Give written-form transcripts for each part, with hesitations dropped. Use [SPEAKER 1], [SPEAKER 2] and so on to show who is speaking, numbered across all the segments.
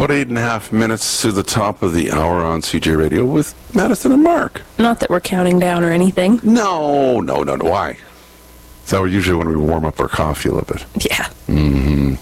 [SPEAKER 1] About 8.5 minutes to the top of the hour on CJ Radio with Madison and Mark.
[SPEAKER 2] Not that we're counting down or anything.
[SPEAKER 1] No. Why? So usually when we warm up our coffee a little bit.
[SPEAKER 2] Yeah.
[SPEAKER 1] Mm-hmm.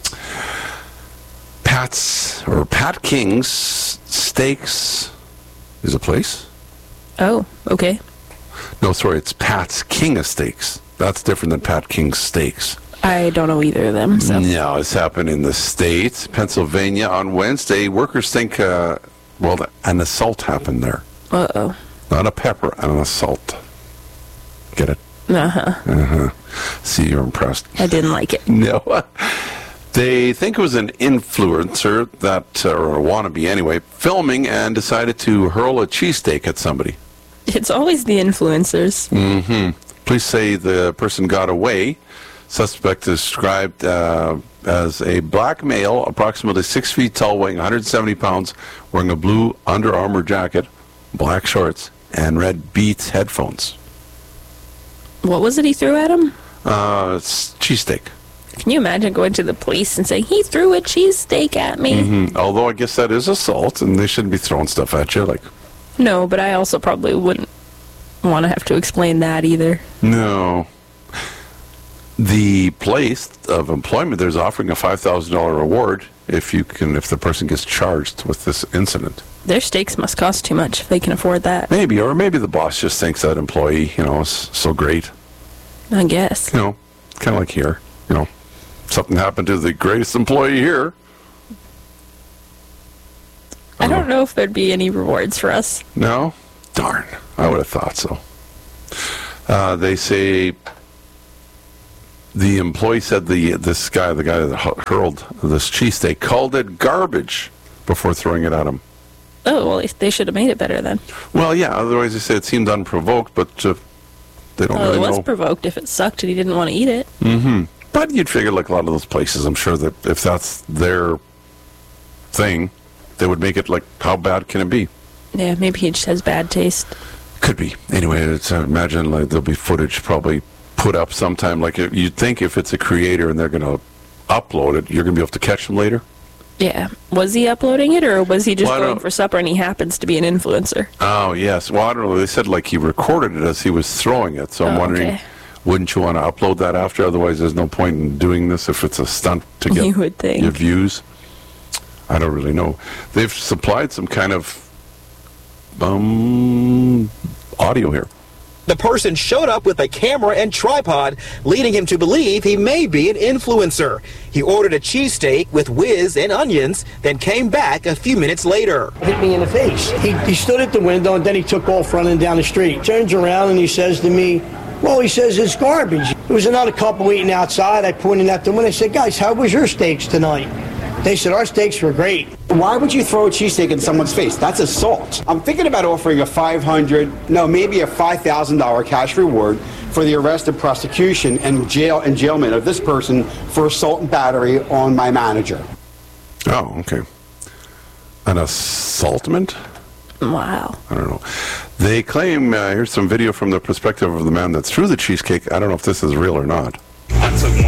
[SPEAKER 1] Pat King's Steaks is a place.
[SPEAKER 2] Oh, okay.
[SPEAKER 1] No, sorry, it's Pat's King of Steaks. That's different than Pat King's Steaks.
[SPEAKER 2] I don't know either of them. So.
[SPEAKER 1] No, it's happened in the States, Pennsylvania on Wednesday. Workers think, an assault happened there.
[SPEAKER 2] Uh-oh.
[SPEAKER 1] Not a pepper, an assault. Get it?
[SPEAKER 2] Uh-huh.
[SPEAKER 1] Uh-huh. See, you're impressed.
[SPEAKER 2] I didn't like it.
[SPEAKER 1] No. They think it was an influencer that, or a wannabe anyway, filming and decided to hurl a cheesesteak at somebody.
[SPEAKER 2] It's always the influencers.
[SPEAKER 1] Mm-hmm. Police say the person got away. Suspect is described as a black male, approximately 6 feet tall, weighing 170 pounds, wearing a blue Under Armour jacket, black shorts, and red Beats headphones.
[SPEAKER 2] What was it he threw at him?
[SPEAKER 1] It's cheesesteak.
[SPEAKER 2] Can you imagine going to the police and saying, he threw a cheesesteak at me?
[SPEAKER 1] Mm-hmm. Although I guess that is assault, and they shouldn't be throwing stuff at you.
[SPEAKER 2] No, but I also probably wouldn't want to have to explain that either.
[SPEAKER 1] No. The place of employment there's offering a $5,000 reward if the person gets charged with this incident.
[SPEAKER 2] Their steaks must cost too much if they can afford that.
[SPEAKER 1] Maybe the boss just thinks that employee, is so great.
[SPEAKER 2] I guess.
[SPEAKER 1] Kind of like here, something happened to the greatest employee here.
[SPEAKER 2] I don't know if there'd be any rewards for us.
[SPEAKER 1] No? Darn. I would have thought so. They say the employee said the guy that hurled this cheesesteak, called it garbage before throwing it at him.
[SPEAKER 2] Oh, well, they should have made it better then.
[SPEAKER 1] Well, yeah, otherwise they say it seemed unprovoked, but they don't really know.
[SPEAKER 2] It was provoked if it sucked and he didn't want to eat it.
[SPEAKER 1] Mm-hmm. But you'd figure like a lot of those places, I'm sure that if that's their thing, they would make it like, how bad can it be?
[SPEAKER 2] Yeah, maybe he just has bad taste.
[SPEAKER 1] Could be. Anyway, imagine there'll be footage probably put up sometime. You'd think if it's a creator and they're going to upload it, you're going to be able to catch them later.
[SPEAKER 2] Yeah. Was he uploading it, or was he just going for supper and he happens to be an influencer?
[SPEAKER 1] Oh, yes. Well, I don't know. They said he recorded it as he was throwing it. So I'm wondering, wouldn't you want to upload that after? Otherwise, there's no point in doing this if it's a stunt to get
[SPEAKER 2] you would think.
[SPEAKER 1] Your views. I don't really know. They've supplied some kind of audio here.
[SPEAKER 3] The person showed up with a camera and tripod, leading him to believe he may be an influencer. He ordered a cheesesteak with whiz and onions, then came back a few minutes later.
[SPEAKER 4] Hit me in the face. He stood at the window, and then he took off running down the street. Turns around and he says to me, well, he says it's garbage. There was another couple eating outside. I pointed at them and I said, guys, how was your steaks tonight? They said, our steaks were great.
[SPEAKER 5] Why would you throw a cheesesteak in someone's face? That's assault. I'm thinking about offering maybe a $5,000 cash reward for the arrest and prosecution and jailment of this person for assault and battery on my manager.
[SPEAKER 1] Oh, okay. An assaultment?
[SPEAKER 2] Wow.
[SPEAKER 1] I don't know. They claim, here's some video from the perspective of the man that threw the cheesecake. I don't know if this is real or not.
[SPEAKER 6] I took